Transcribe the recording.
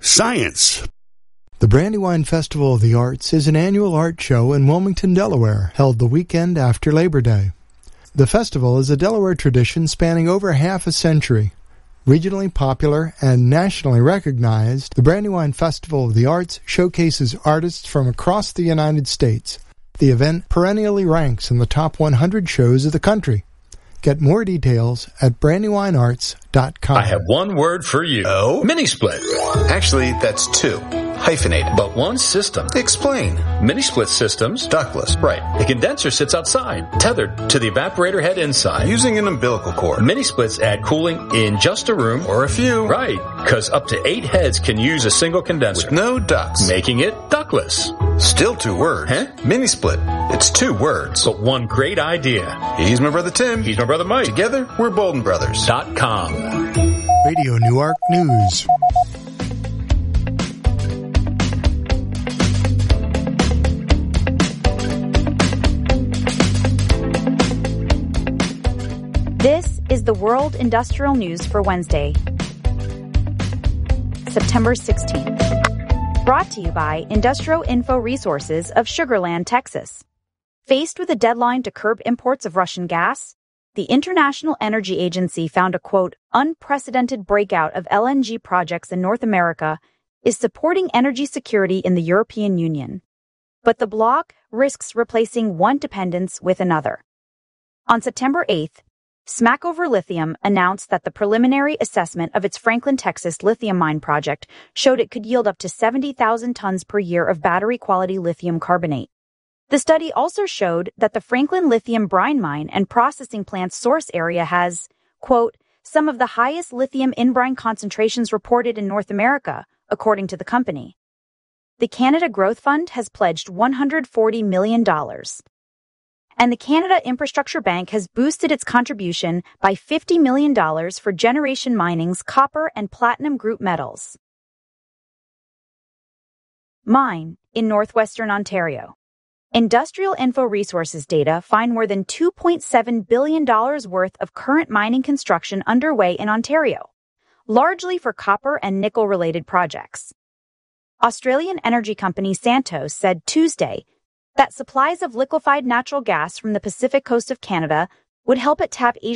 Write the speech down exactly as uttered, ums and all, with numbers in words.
Science. The Brandywine Festival of the Arts is an annual art show in Wilmington, Delaware, held the weekend after Labor Day. The festival is a Delaware tradition spanning over half a century. Regionally popular and nationally recognized, the Brandywine Festival of the Arts showcases artists from across the United States. The event perennially ranks in the top one hundred shows of the country. Get more details at brandywine arts dot com. I have one word for you. Oh? Mini-split. Actually, that's two. Hyphenated. But one system. Explain. Mini-split systems. Ductless. Right. The condenser sits outside, tethered to the evaporator head inside. Using an umbilical cord. Mini-splits add cooling in just a room. Or a few. Right. Because up to eight heads can use a single condenser. With no ducts. Making it ductless. Still two words. Huh? Mini-split. It's two words. But one great idea. He's my brother Tim. He's my brother Mike. Together, we're Bolden Brothers. Dot com. Radio Newark News. This is the World Industrial News for Wednesday, September sixteenth. Brought to you by Industrial Info Resources of Sugar Land, Texas. Faced with a deadline to curb imports of Russian gas, the International Energy Agency found a, quote, unprecedented breakout of L N G projects in North America is supporting energy security in the European Union. But the bloc risks replacing one dependence with another. On September eighth, Smackover Lithium announced that the preliminary assessment of its Franklin, Texas lithium mine project showed it could yield up to seventy thousand tons per year of battery-quality lithium carbonate. The study also showed that the Franklin lithium brine mine and processing plant's source area has, quote, some of the highest lithium in brine concentrations reported in North America, according to the company. The Canada Growth Fund has pledged one hundred forty million dollars. And the Canada Infrastructure Bank has boosted its contribution by fifty million dollars for Generation Mining's copper and platinum group metals. Mine in northwestern Ontario. Industrial Info Resources data find more than two point seven billion dollars worth of current mining construction underway in Ontario, largely for copper and nickel-related projects. Australian energy company Santos said Tuesday that supplies of liquefied natural gas from the Pacific coast of Canada would help it tap Asian